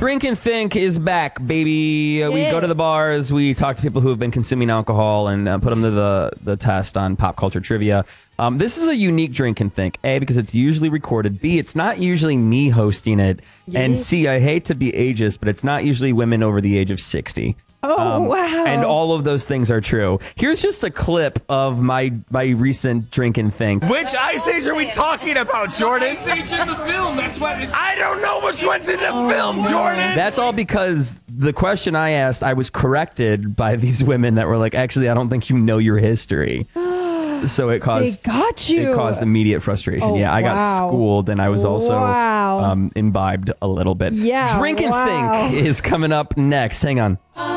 Drink and Think is back, baby. We go to the bars. We talk to people who have been consuming alcohol and put them to the test on pop culture trivia. This is a unique Drink and Think. A, because it's usually recorded. B, it's not usually me hosting it. And C, I hate to be ageist, but it's not usually women over the age of 60. Oh, wow. And all of those things are true. Here's just a clip of my recent Drink and Think. Which Ice Age are we talking about, Jordan? Ice Age in the film. That's what it's... I don't know which one's in the film, Jordan. That's all because the question I asked, I was corrected by these women that were like, actually, I don't think you know your history. So it caused They got you. It caused immediate frustration. Oh, yeah, I got schooled, and I was also imbibed a little bit. Yeah, Drink and Think is coming up next. Hang on.